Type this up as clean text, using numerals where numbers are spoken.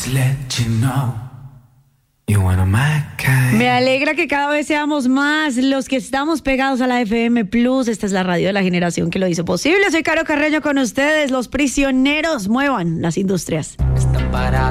Me alegra que cada vez seamos más los que estamos pegados a la FM Plus. Esta es la radio de la generación que lo hizo posible. Soy Caro Carreño con ustedes. Los prisioneros muevan las industrias. Están parados.